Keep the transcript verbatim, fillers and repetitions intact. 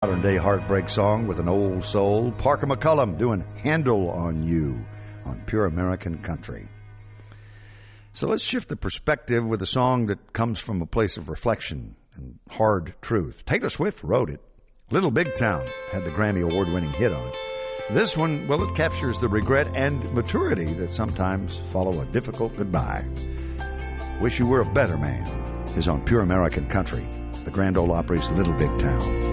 Modern day heartbreak song with an old soul. Parker McCullum doing Handle on You on Pure American Country. So let's shift the perspective with a song that comes from a place of reflection and hard truth. Taylor Swift wrote it. Little Big Town had the Grammy Award-winning hit on it. This one, well, it captures the regret and maturity that sometimes follow a difficult goodbye. Wish You Were a Better Man is on Pure American Country, the Grand Ole Opry's Little Big Town.